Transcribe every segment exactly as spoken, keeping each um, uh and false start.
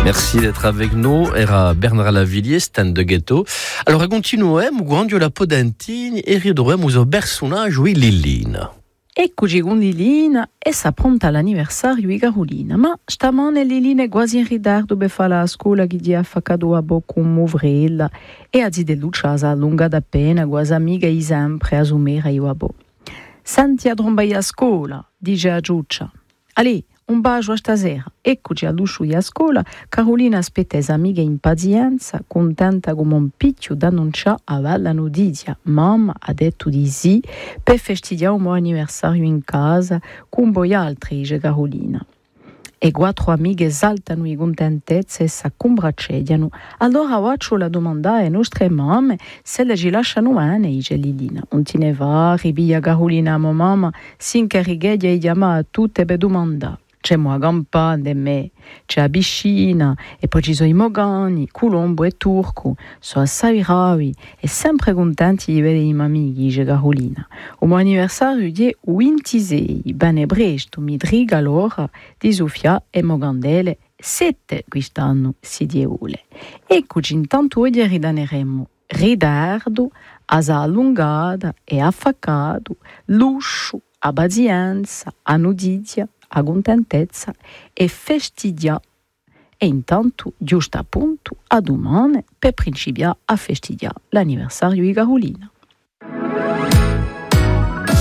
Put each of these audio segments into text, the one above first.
Merci d'être avec nous. Era Bernard Lavillier, stand de ghetto. Alors, continuiamo quando la podentini e ridoremo uso personaggio e Lillina. Eccoci con Lilina e si appronta all'anniversario di Carolina, ma stamane Lilina è quasi in ritardo per fare la scuola che gli ha fatto a bocca un muvrella e a zide Luciasa lunga da pena, quasi amica e sempre a sumera io a bo. Senti a trombai a scuola, dice a Giuccia. Allì, un bacio a stasera. Eccoci all'uscio di scuola. Carolina aspetta le amiche in pazienza, contenta come un picchio d'annunciare la notizia. Mamma ha detto di sì per festeggiare un mio anniversario in casa con voi altri, dice Carolina. E quattro amiche esaltano di contentezza e si combracciano. Allora faccio la domanda alle nostre mamme se le ci lasciano bene, dice Lilina. Non te ne va, ribia Carolina, ma mamma si incarica di chiamare a tutte per domandare. C'è una campana di me, c'è la piscina, e poi ci sono i mogani, Colombo e Turco. Sono assai bravi e sempre contenti di vedere i miei amici, dice Carolina. Il mio anniversario è ventisei, bene presto, mi triga allora di Sofia e Mogandele, sette quest'anno, si dievole. Eccoci, intanto oggi ridaneremo ritardo, asa allungata e affaccato, luscio, a pazienza, a notizia, a contentezza e festigia. E intanto, giusto appunto, a domani per principiare a festeggiare l'anniversario di Carolina.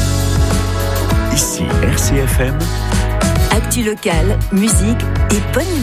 Ici R C F M. Actu locale, musique et bonne